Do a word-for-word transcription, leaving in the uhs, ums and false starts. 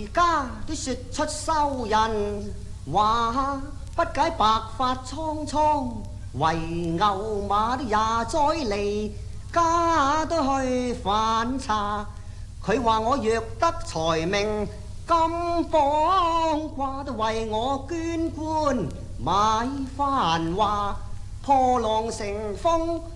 家都說出收人，話不解白髮蒼蒼，為牛馬都也宰離家都去反查。佢話我若得財命金榜掛，都為我捐官買繁華，破浪乘風